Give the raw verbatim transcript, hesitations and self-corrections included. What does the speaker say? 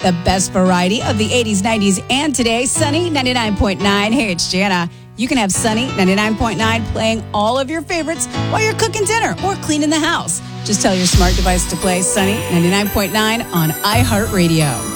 The best variety of the eighties, nineties, and today, Sunny ninety-nine point nine. Hey, it's Jana. You can have Sunny ninety-nine point nine playing all of your favorites while you're cooking dinner or cleaning the house. Just tell your smart device to play Sunny ninety-nine point nine on iHeartRadio.